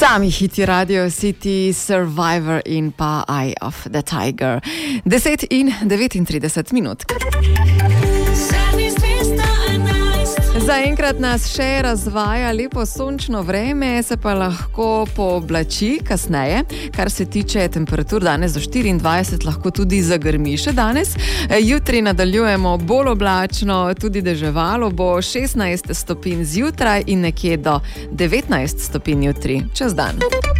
Sami hiti Radio City, Survivor in pa Eye of the Tiger. 10:39. Zaenkrat nas še razvaja lepo sončno vreme, se pa lahko pooblači kasneje. Kar se tiče temperatur, danes do 24, lahko tudi zagrmi še danes. Jutri nadaljujemo bolj oblačno, tudi deževalo bo 16 stopinj zjutraj in nekje do 19 stopinj jutri čez dan.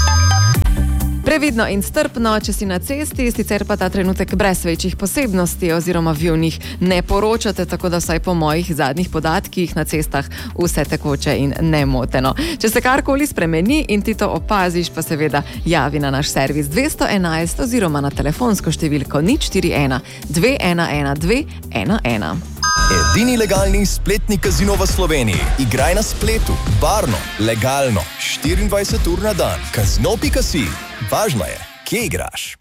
Previdno in strpno, če si na cesti, sicer pa ta trenutek brez večjih posebnosti oziroma vi o njih ne poročate, tako da vsaj po mojih zadnjih podatkih na cestah vse tekoče in nemoteno. Če se karkoli spremeni in ti to opaziš, pa seveda javi na naš servis 211 oziroma na telefonsko številko 041 211 211. Edini legalni spletni kazino v Sloveniji. Igraj na spletu, varno, legalno, 24 ur na dan. Kazino.si. Važno je, kje igraš.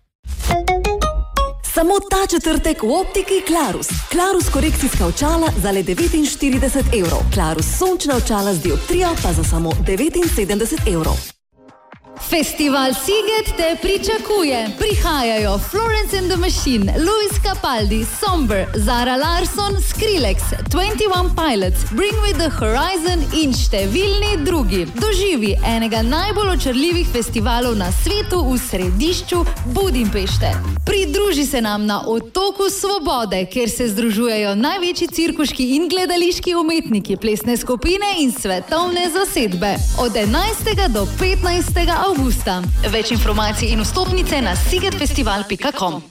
Samo ta četrtek v optiki Klarus. Klarus korekcijska očala za le 49 evrov. Klarus sončna očala z dioptrijo pa za samo 79 evrov. Festival Sziget te pričakuje. Prihajajo Florence and the Machine, Luis Capaldi, Somber, Zara Larsson, Skrillex, 21 Pilots, Bring Me the Horizon in številni drugi. Doživi enega najbolj očarljivih festivalov na svetu v središču Budimpešte. Pridruži se nam na Otoku Svobode, kjer se združujejo največji cirkuški in gledališki umetniki, plesne skupine in svetovne zasedbe. Od 11. do 15. augusta. Več informacij in vstopnice na szigetfestival.com.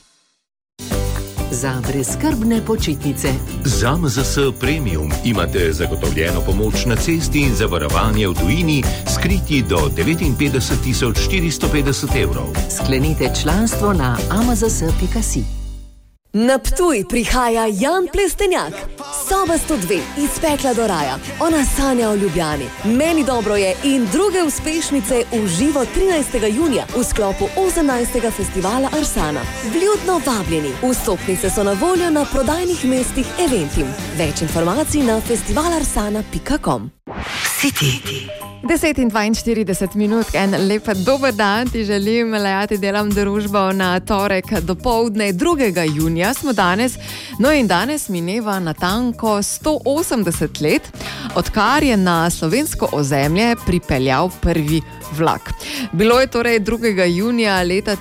Za brezskrbne počitnice. Z AMZS Premium imate zagotovljeno pomoč na cesti in zavarovanje v tujini, skriti do 59 450 evrov. Sklenite članstvo na amzs.si. Na Ptuj prihaja Jan Plestenjak. Soba 102, iz pekla do raja. Ona sanja o Ljubljani. Meni dobro je in druge uspešnice v živo 13. junija v sklopu 18. festivala Arsana. Vljudno vabljeni. Vstopnice so na voljo na prodajnih mestih Eventim. Več informacij na festivalarsana.com. City. 10:42, en lep dober dan ti želim, Lejati delam družbo na torek dopoldne 2. junija smo danes. No in danes mineva natanko 180 let, odkar je na slovensko ozemlje pripeljal prvi vlak. Bilo je torej 2. junija leta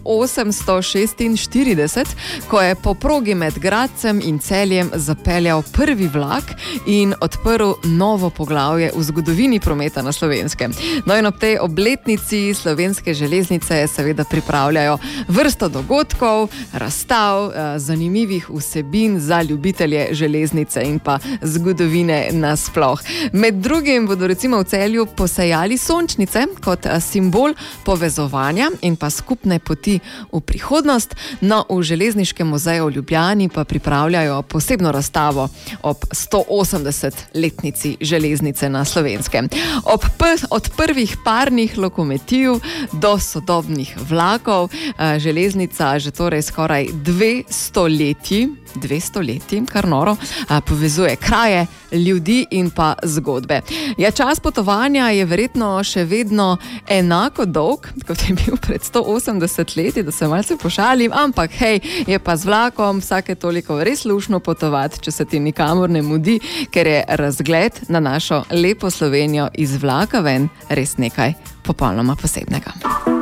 1846, ko je po progi med Gradcem in Celjem zapeljal prvi vlak in odprl novo poglavje v zgodovini prometa na Slovenskem. No in ob tej obletnici Slovenske železnice seveda pripravljajo vrsto dogodkov, razstav, zanimivih vsebin za ljubitelje železnice in pa zgodovine nasploh. Med drugim bodo recimo v Celju posejali sončnice kot simbol povezovanja in pa skupne poti v prihodnost. No, v Železniškem muzeju v Ljubljani pa pripravljajo posebno razstavo ob 180-letnici železnice na Slovenskem. Od prvih parnih lokomotiv do sodobnih vlakov, železnica že torej skoraj 200 leti, kar noro, povezuje kraje, ljudi in pa zgodbe. Ja, čas potovanja je verjetno še vedno enako dolg, kot je bil pred 180 leti, da se malce pošalim, ampak hej, je pa z vlakom vsake toliko res lušno potovati, če se ti nikamor ne mudi, ker je razgled na našo lepo Slovenijo iz vlaka ven res nekaj popolnoma posebnega.